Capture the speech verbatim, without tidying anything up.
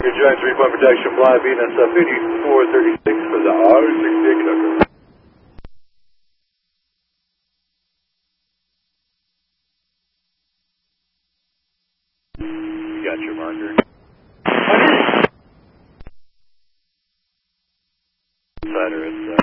Your giant three-point protection fly V N S F eighty-four thirty-six for the R sixty-eight conductor. You got your marker. Cider, it's uh,